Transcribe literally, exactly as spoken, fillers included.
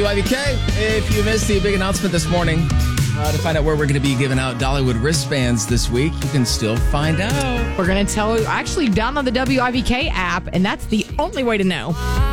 W I V K, if you missed the big announcement this morning uh, to find out where we're going to be giving out Dollywood wristbands this week, you can still find out. We're going to tell you, actually download the W I V K app, and that's the only way to know.